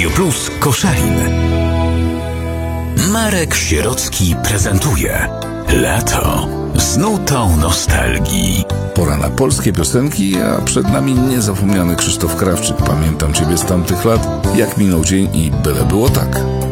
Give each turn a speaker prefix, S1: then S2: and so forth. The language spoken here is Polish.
S1: Radio Plus Koszalin. Marek Sierocki prezentuje Lato z nutą nostalgii.
S2: Pora na polskie piosenki, a przed nami niezapomniany Krzysztof Krawczyk. Pamiętam Ciebie z tamtych lat, jak minął dzień i byle było tak.